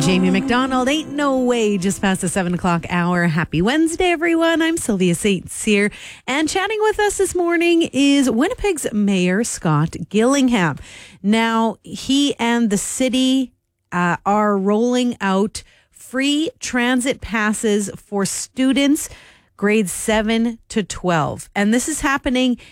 Jamie McDonald. Ain't no way. Just past the 7 o'clock hour. Happy Wednesday, everyone. I'm Sylvia Saints here. And chatting with us this morning is Winnipeg's Mayor Scott Gillingham. Now, he and the city are rolling out free transit passes for students grades 7 to 12. And this is happening